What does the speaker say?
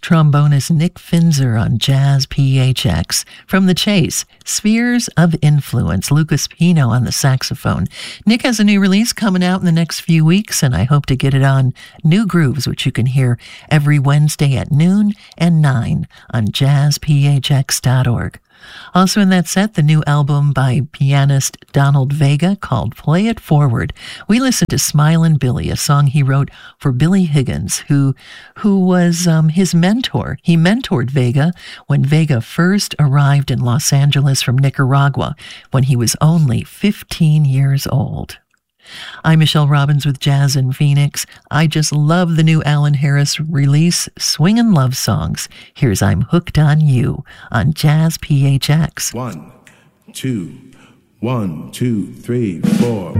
trombonist Nick Finzer on Jazz PHX. From The Chase, Spheres of Influence, Lucas Pino on the saxophone. Nick has a new release coming out in the next few weeks, and I hope to get it on New Grooves, which you can hear every Wednesday at noon and 9 on jazzphx.org. Also in that set, the new album by pianist Donald Vega called Play It Forward. We listened to Smilin' Billy, a song he wrote for Billy Higgins, who was his mentor. He mentored Vega when Vega first arrived in Los Angeles from Nicaragua when he was only 15 years old. I'm Michelle Robbins with Jazz in Phoenix. I just love the new Alan Harris release, Swingin' Love Songs. Here's I'm Hooked on You on Jazz PHX. 1, 2, 1, 2, 3, 4.